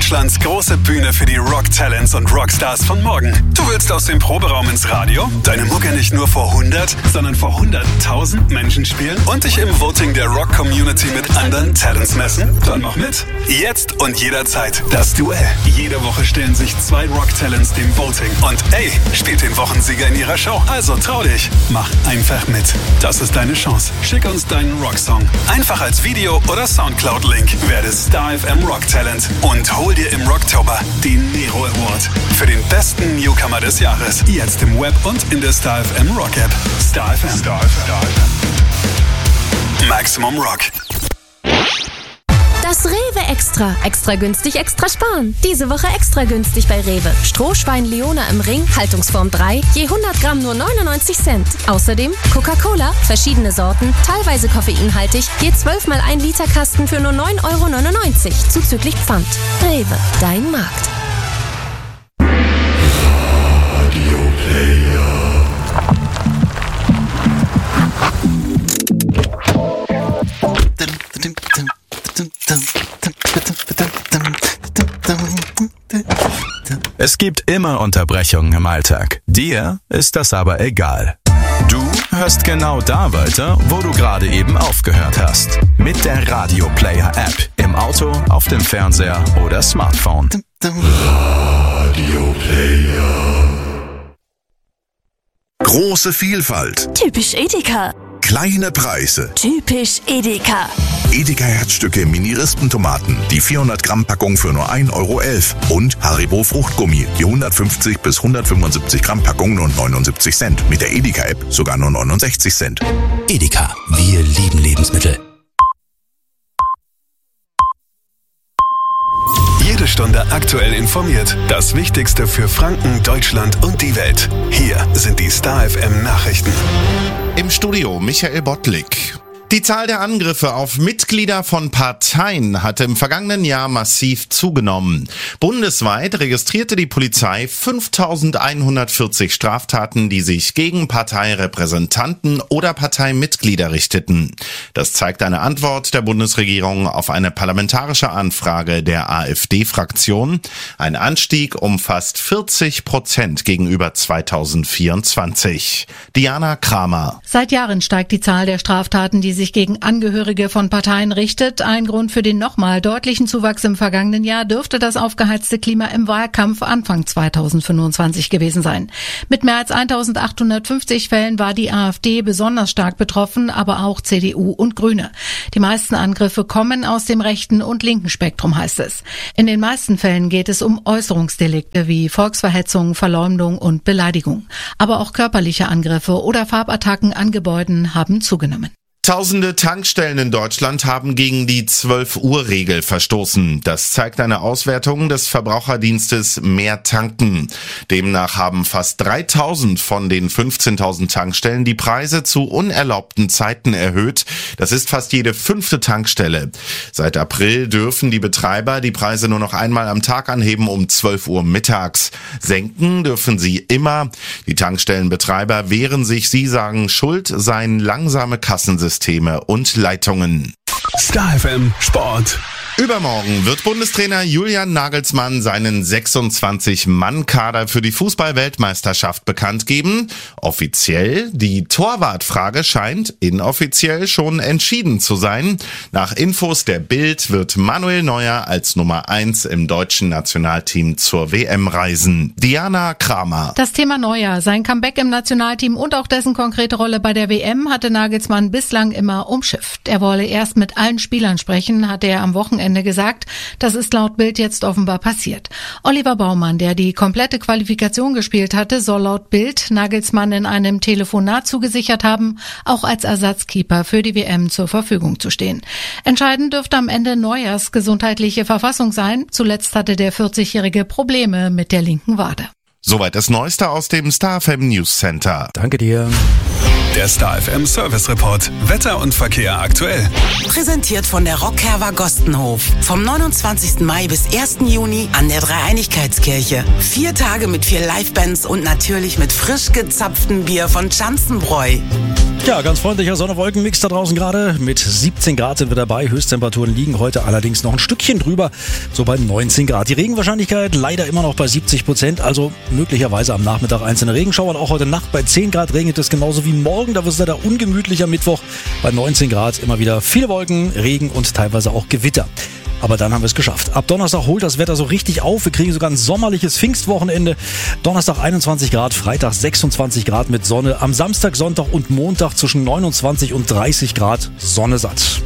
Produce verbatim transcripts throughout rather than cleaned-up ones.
Deutschlands große Bühne für die Rock-Talents und Rockstars von morgen. Du willst aus dem Proberaum ins Radio, deine Mucke nicht nur vor hundert, sondern vor hunderttausend Menschen spielen und dich im Voting der Rock-Community mit anderen Talents messen? Dann mach mit. Jetzt und jederzeit das Duell. Jede Woche stellen sich zwei Rock-Talents dem Voting. Und ey, spielt den Wochensieger in ihrer Show. Also trau dich. Mach einfach mit. Das ist deine Chance. Schick uns deinen Rocksong. Einfach als Video oder Soundcloud-Link. Werde Star F M Rock Talent und hol dir im Rocktober den Nero Award für den besten Newcomer des Jahres. Jetzt im Web und in der Star F M Rock App. Star F M. Star F M. Maximum Rock. Das Rewe Extra. Extra günstig, extra sparen. Diese Woche extra günstig bei Rewe. Strohschwein Leona im Ring, Haltungsform drei, je hundert Gramm nur neunundneunzig Cent. Außerdem Coca-Cola, verschiedene Sorten, teilweise koffeinhaltig, je zwölf mal ein Liter Kasten für nur neun Euro neunundneunzig, zuzüglich Pfand. Rewe, dein Markt. Radio Player. Es gibt immer Unterbrechungen im Alltag. Dir ist das aber egal. Du hörst genau da weiter, wo du gerade eben aufgehört hast. Mit der Radio Player App. Im Auto, auf dem Fernseher oder Smartphone. Radio Player. Große Vielfalt. Typisch Edeka. Kleine Preise. Typisch Edeka. Edeka Herzstücke Mini-Rispentomaten. Die vierhundert Gramm Packung für nur ein Euro elf. Und Haribo Fruchtgummi. Die hundertfünfzig bis hundertfünfundsiebzig Gramm Packung nur neunundsiebzig Cent. Mit der Edeka App sogar nur neunundsechzig Cent. Edeka. Wir lieben Lebensmittel. Jede Stunde aktuell informiert. Das Wichtigste für Franken, Deutschland und die Welt. Hier sind die Star F M Nachrichten. Im Studio Michael Bottlik. Die Zahl der Angriffe auf Mitglieder von Parteien hatte im vergangenen Jahr massiv zugenommen. Bundesweit registrierte die Polizei fünftausendeinhundertvierzig Straftaten, die sich gegen Parteirepräsentanten oder Parteimitglieder richteten. Das zeigt eine Antwort der Bundesregierung auf eine parlamentarische Anfrage der AfD-Fraktion. Ein Anstieg um fast vierzig Prozent gegenüber zweitausendvierundzwanzig. Diana Kramer. Seit Jahren steigt die Zahl der Straftaten, die sich gegen Angehörige von Parteien richtet. Ein Grund für den nochmal deutlichen Zuwachs im vergangenen Jahr dürfte das aufgeheizte Klima im Wahlkampf Anfang zweitausendfünfundzwanzig gewesen sein. Mit mehr als eintausendachthundertfünfzig Fällen war die AfD besonders stark betroffen, aber auch C D U und Grüne. Die meisten Angriffe kommen aus dem rechten und linken Spektrum, heißt es. In den meisten Fällen geht es um Äußerungsdelikte wie Volksverhetzung, Verleumdung und Beleidigung. Aber auch körperliche Angriffe oder Farbattacken an Gebäuden haben zugenommen. Tausende Tankstellen in Deutschland haben gegen die zwölf-Uhr-Regel verstoßen. Das zeigt eine Auswertung des Verbraucherdienstes Mehr Tanken. Demnach haben fast dreitausend von den fünfzehntausend Tankstellen die Preise zu unerlaubten Zeiten erhöht. Das ist fast jede fünfte Tankstelle. Seit April dürfen die Betreiber die Preise nur noch einmal am Tag anheben um zwölf Uhr mittags. Senken dürfen sie immer. Die Tankstellenbetreiber wehren sich, sie sagen, schuld seien langsame Kassensysteme und Leitungen. Star F M Sport. Übermorgen wird Bundestrainer Julian Nagelsmann seinen sechsundzwanzig-Mann-Kader für die Fußball-Weltmeisterschaft bekannt geben. Offiziell, die Torwartfrage scheint inoffiziell schon entschieden zu sein. Nach Infos der Bild wird Manuel Neuer als Nummer eins im deutschen Nationalteam zur W M reisen. Diana Kramer. Das Thema Neuer, sein Comeback im Nationalteam und auch dessen konkrete Rolle bei der W M hatte Nagelsmann bislang immer umschifft. Er wolle erst mit allen Spielern sprechen, hatte er am Wochenende gesagt. Das ist laut Bild jetzt offenbar passiert. Oliver Baumann, der die komplette Qualifikation gespielt hatte, soll laut Bild Nagelsmann in einem Telefonat zugesichert haben, auch als Ersatzkeeper für die W M zur Verfügung zu stehen. Entscheidend dürfte am Ende Neuers gesundheitliche Verfassung sein. Zuletzt hatte der vierzigjährige Probleme mit der linken Wade. Soweit das Neueste aus dem Star F M News Center. Danke dir. Der Star F M Service Report. Wetter und Verkehr aktuell. Präsentiert von der Rockherber Gostenhof. Vom neunundzwanzigsten Mai bis ersten Juni an der Dreieinigkeitskirche. Vier Tage mit vier Livebands und natürlich mit frisch gezapftem Bier von Schanzenbräu. Ja, ganz freundlicher Sonne-Wolken-Mix da draußen gerade. Mit siebzehn Grad sind wir dabei. Höchsttemperaturen liegen heute allerdings noch ein Stückchen drüber. So bei neunzehn Grad. Die Regenwahrscheinlichkeit leider immer noch bei siebzig Prozent. Also möglicherweise am Nachmittag einzelne Regenschauer. Auch heute Nacht bei zehn Grad regnet es genauso wie morgen. Da wird es leider ungemütlich am Mittwoch. Bei neunzehn Grad immer wieder viele Wolken, Regen und teilweise auch Gewitter. Aber dann haben wir es geschafft. Ab Donnerstag holt das Wetter so richtig auf. Wir kriegen sogar ein sommerliches Pfingstwochenende. Donnerstag einundzwanzig Grad, Freitag sechsundzwanzig Grad mit Sonne. Am Samstag, Sonntag und Montag zwischen neunundzwanzig und dreißig Grad Sonne satt.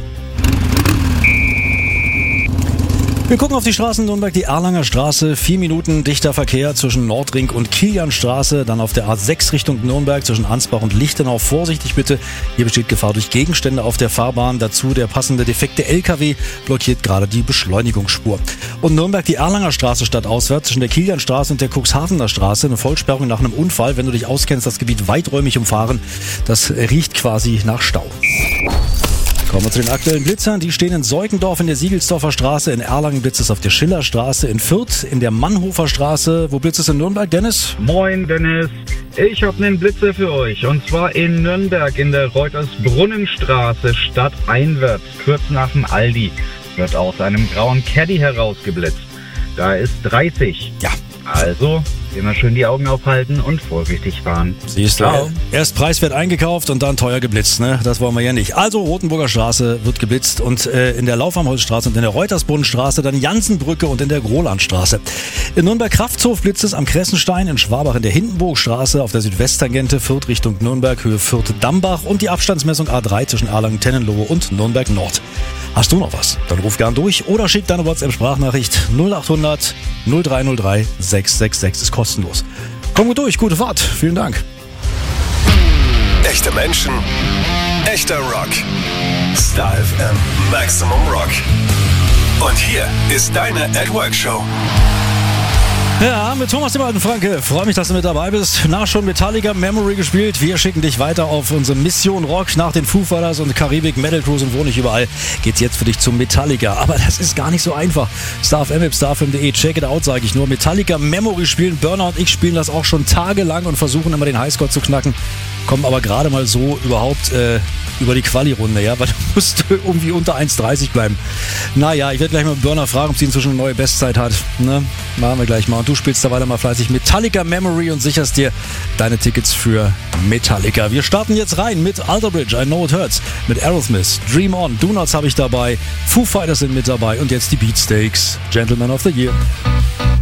Wir gucken auf die Straßen Nürnberg, die Erlanger Straße, vier Minuten dichter Verkehr zwischen Nordring und Kilianstraße, dann auf der A sechs Richtung Nürnberg zwischen Ansbach und Lichtenau. Vorsichtig bitte, hier besteht Gefahr durch Gegenstände auf der Fahrbahn. Dazu der passende defekte L K W blockiert gerade die Beschleunigungsspur. Und Nürnberg, die Erlanger Straße stadtauswärts zwischen der Kilianstraße und der Cuxhavener Straße. Eine Vollsperrung nach einem Unfall. Wenn du dich auskennst, das Gebiet weiträumig umfahren. Das riecht quasi nach Stau. Kommen wir zu den aktuellen Blitzern. Die stehen in Seugendorf in der Siegelsdorfer Straße, in Erlangen blitzt es auf der Schillerstraße, in Fürth in der Mannhofer Straße. Wo blitzt es in Nürnberg, Dennis? Moin, Dennis. Ich habe einen Blitzer für euch. Und zwar in Nürnberg in der Reutersbrunnenstraße stadteinwärts, kurz nach dem Aldi, wird aus einem grauen Caddy herausgeblitzt. Da ist dreißig. Ja. Also immer schön die Augen aufhalten und vorsichtig fahren. Siehst du, Ciao. Erst preiswert eingekauft und dann teuer geblitzt, ne? Das wollen wir ja nicht. Also Rotenburger Straße wird geblitzt und äh, in der Laufamholzstraße und in der Reutersbrunnenstraße, dann Jansenbrücke und in der Grolandstraße. In Nürnberg-Kraftshof blitzt es am Kressenstein, in Schwabach in der Hindenburgstraße, auf der Südwesttangente, Fürth Richtung Nürnberg, Höhe Fürth-Dambach und die Abstandsmessung A drei zwischen Erlangen-Tennenlohe und Nürnberg-Nord. Hast du noch was? Dann ruf gern durch oder schick deine WhatsApp-Sprachnachricht null achthundert null drei null drei sechs sechs sechs, ist kostenlos. Komm gut durch, gute Fahrt. Vielen Dank. Echte Menschen, echter Rock. Star F M Maximum Rock. Und hier ist deine At Work Show. Ja, mit Thomas dem alten Franke. Freue mich, dass du mit dabei bist. Na, schon Metallica Memory gespielt. Wir schicken dich weiter auf unsere Mission Rock. Nach den Foo Fighters und Karibik, Metal Cruise und wo nicht überall geht's jetzt für dich zum Metallica. Aber das ist gar nicht so einfach. Star F M at star f m punkt de. Check it out, sage ich nur. Metallica Memory spielen. Burner und ich spielen das auch schon tagelang und versuchen immer den Highscore zu knacken. Kommen aber gerade mal so überhaupt äh, über die Quali-Runde, ja, weil du musst irgendwie unter eins dreißig bleiben. Naja, ich werde gleich mal Burner fragen, ob sie inzwischen eine neue Bestzeit hat. Ne? Machen wir gleich mal. Und du spielst da weiter mal fleißig Metallica Memory und sicherst dir deine Tickets für Metallica. Wir starten jetzt rein mit Alter Bridge, I Know It Hurts, mit Aerosmith, Dream On, Donuts habe ich dabei, Foo Fighters sind mit dabei und jetzt die Beatsteaks, Gentleman of the Year.